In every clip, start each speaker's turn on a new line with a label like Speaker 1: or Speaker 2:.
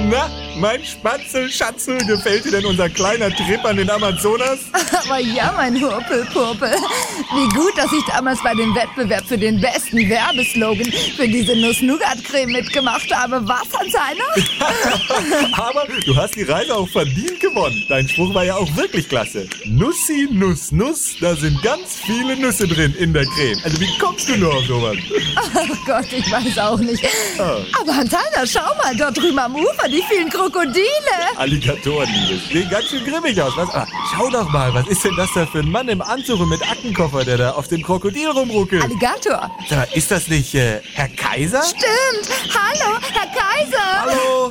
Speaker 1: Na, mein Spatzel, Schatzel, gefällt dir denn unser kleiner Trip an den Amazonas?
Speaker 2: Aber ja, mein Hurpelpurpel. Wie gut, dass ich damals bei dem Wettbewerb für den besten Werbeslogan für diese Nuss-Nougat-Creme mitgemacht habe. Was, Hans-Heiner?
Speaker 1: Aber du hast die Reise auch verdient gewonnen. Dein Spruch war ja auch wirklich klasse. Nussi, Nuss, Nuss, da sind ganz viele Nüsse drin in der Creme. Also wie kommst du nur auf sowas?
Speaker 2: Ach Gott, ich weiß auch nicht. Aber Hans-Heiner, schau mal, dort drüben am Ufer, die vielen Krokodile.
Speaker 1: Alligatoren, Liebes. Sehen ganz schön grimmig aus. Was? Ah, schau doch mal, was ist denn das da für ein Mann im Anzug und mit Aktenkoffer, der da auf dem Krokodil rumruckelt?
Speaker 2: Alligator.
Speaker 1: Sag mal, ist das nicht Herr Kaiser?
Speaker 2: Stimmt. Hallo, Herr Kaiser.
Speaker 1: Hallo?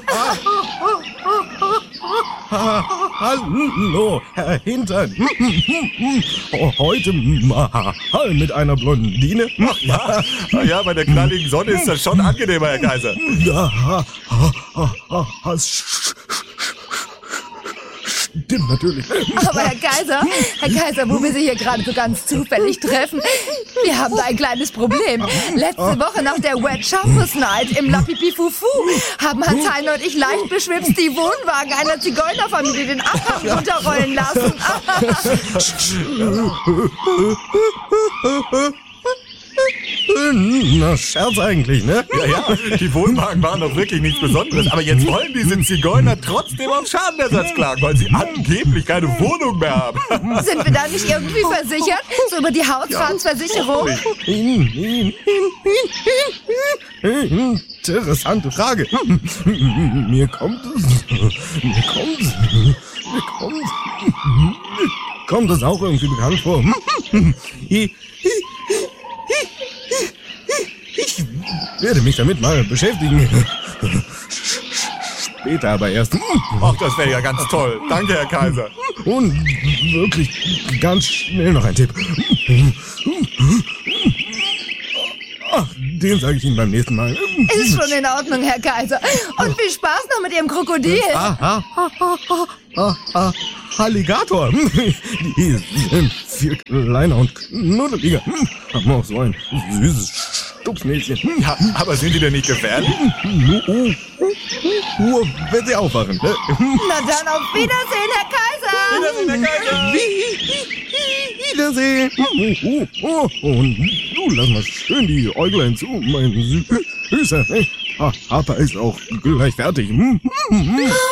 Speaker 3: Hallo, Herr Hintern. Heute mal mit einer Blondine.
Speaker 1: Ja, bei der knalligen Sonne ist das schon angenehmer, Herr Kaiser.
Speaker 3: Ja, stimmt natürlich.
Speaker 2: Aber Herr Kaiser, wo wir Sie hier gerade so ganz zufällig treffen, wir haben da ein kleines Problem. Letzte Woche nach der Wet Shampoo Night im La Pipi Fufu haben Hans-Heiner und ich leicht beschwipst die Wohnwagen einer Zigeunerfamilie den Abhang runterrollen lassen.
Speaker 3: Na, Scherz eigentlich, ne?
Speaker 1: Ja, die Wohnwagen waren doch wirklich nichts Besonderes. Aber jetzt wollen diese Zigeuner trotzdem auf Schadenersatz klagen, weil sie angeblich keine Wohnung mehr haben.
Speaker 2: Sind wir da nicht irgendwie versichert? So über die Hausfahrtsversicherung?
Speaker 3: Interessante Frage. Mir kommt es auch irgendwie bekannt vor. Ich werde mich damit mal beschäftigen. Später aber erst.
Speaker 1: Ach, das wäre ja ganz toll. Danke, Herr Kaiser.
Speaker 3: Und wirklich ganz schnell noch ein Tipp. Ach, den sage ich Ihnen beim nächsten Mal.
Speaker 2: Ist schon in Ordnung, Herr Kaiser. Und viel Spaß noch mit Ihrem Krokodil.
Speaker 3: Alligator. Die sind viel kleiner und knuddeliger. Haben auch so ein süßes Stupsmädchen.
Speaker 1: Ja, aber sind die denn nicht gefährlich?
Speaker 3: Nur wenn sie aufwachen.
Speaker 2: Na dann auf Wiedersehen, Herr Kaiser.
Speaker 3: Wiedersehen. Und du lass mal schön die Äuglein zu, mein Süßer. Papa ist auch gleich fertig.